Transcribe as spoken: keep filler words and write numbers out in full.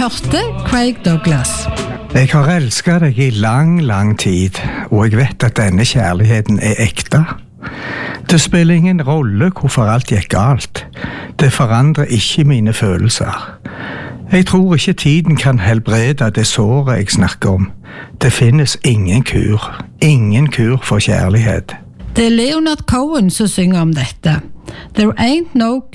hørte Craig Douglas. Jeg har elsket deg i lang, lang tid, og jeg vet at denne kjærligheten er ekte. Det spiller ingen rolle hvorfor alt gikk galt. Det forandrer ikke mine følelser. Jeg tror ikke tiden kan helbrede det såret jeg snakker om. Det finnes ingen kur. Ingen kur for kjærlighet. Det er Leonard Cohen som synger om dette. There ain't no